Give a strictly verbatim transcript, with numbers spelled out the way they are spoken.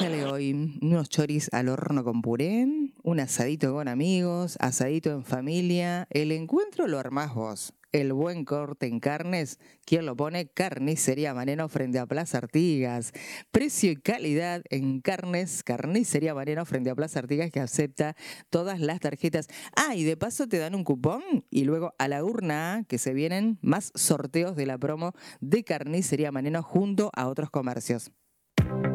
sale hoy? Unos choris al horno con puré, un asadito con amigos, asadito en familia. El encuentro lo armás vos. El buen corte en carnes, ¿quién lo pone? Carnicería Maneno frente a Plaza Artigas. Precio y calidad en carnes, Carnicería Maneno frente a Plaza Artigas que acepta todas las tarjetas. Ah, y de paso te dan un cupón y luego a la urna que se vienen más sorteos de la promo de Carnicería Maneno junto a otros comercios.